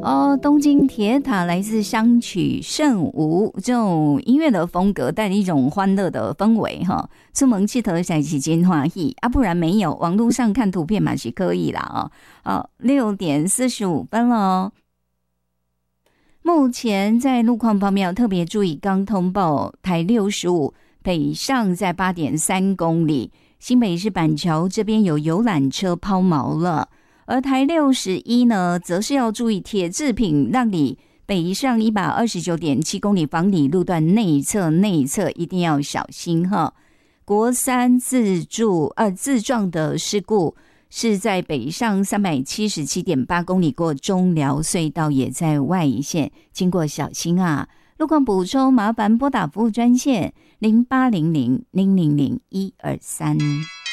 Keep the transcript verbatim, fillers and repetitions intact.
哦，东京铁塔来自香取慎吾这种音乐的风格，带着一种欢乐的氛围哈。出门记得在期间欢喜啊，不然没有网络上看图片嘛是可以啦哦。哦，六点四十五分了哦。目前在路况方面要特别注意，刚通报台六十五北上在 八点三公里，新北市板桥这边有游览车抛锚了。而台六十一呢，则是要注意铁制品让你北上一百二十九点七公里房里路段内侧内侧一定要小心哈。国三自助呃自撞的事故是在北上三百七十七点八公里过中寮隧道，也在外线，经过小心啊。路况补充麻烦拨打服务专线零八零零零零零一二三。